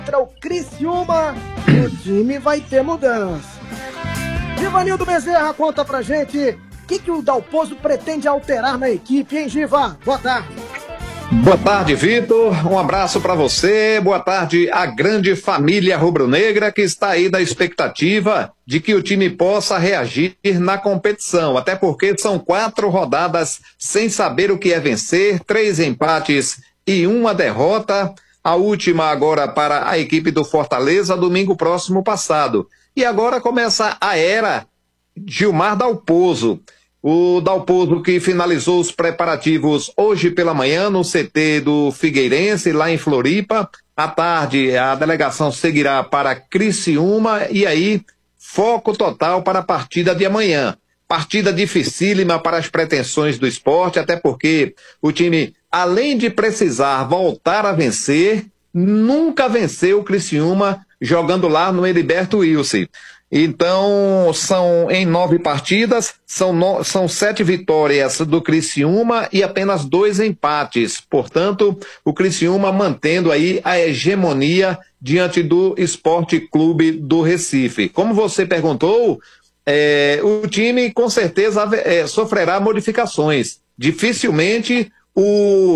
Contra o Criciúma, o time vai ter mudança. Givanildo Bezerra, conta pra gente o que o Dalpozo pretende alterar na equipe, hein, Giva? Boa tarde. Boa tarde, Vitor. Um abraço para você. Boa tarde à grande família rubro-negra que está aí na expectativa de que o time possa reagir na competição. Até porque são 4 rodadas sem saber o que é vencer, 3 empates e 1 derrota. A última agora para a equipe do Fortaleza, domingo próximo passado. E agora começa a era Gilmar Dalpozo. O Dalpozo que finalizou os preparativos hoje pela manhã no CT do Figueirense, lá em Floripa. À tarde, a delegação seguirá para Criciúma e aí, foco total para a partida de amanhã. Partida dificílima para as pretensões do esporte, até porque o time, além de precisar voltar a vencer, nunca venceu o Criciúma jogando lá no Heriberto Wilson. Então, em 9 partidas, são 7 vitórias do Criciúma e apenas 2 empates. Portanto, o Criciúma mantendo aí a hegemonia diante do Sport Clube do Recife. Como você perguntou, o time com certeza sofrerá modificações. Dificilmente o